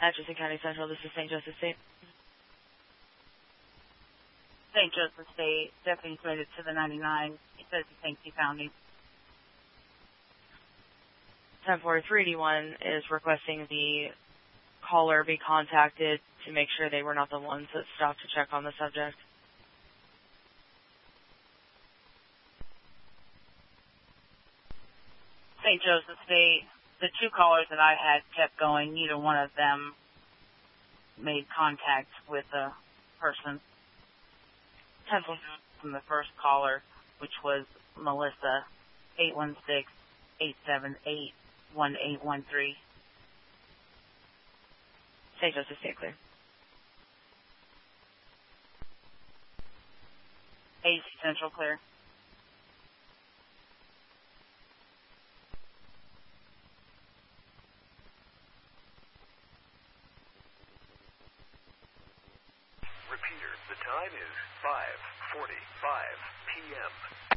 Atchison County Central, this is St. Joseph State. St. Joseph State, deputy committed to the 99. He says he thinks he found him. 10-4-381 is requesting the caller be contacted to make sure they were not the ones that stopped to check on the subject. St. Joseph State, the two callers that I had kept going. Neither one of them made contact with a person. 10 from the first caller, which was Melissa, 816-878-1813. St. Joseph State clear. AC Central clear. Repeater, the time is 5:45 p.m.